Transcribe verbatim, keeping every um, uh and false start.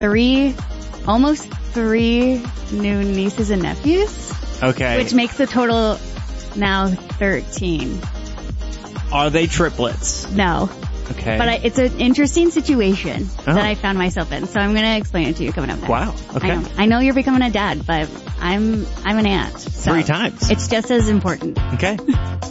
three, almost three new nieces and nephews. Okay. Which makes the total now thirteen. Are they triplets? No. Okay. But I, it's an interesting situation oh. that I found myself in, so I'm going to explain it to you coming up next. Wow. Okay. I know, I know you're becoming a dad, but I'm I'm an aunt. So Three times. It's just as important. Okay.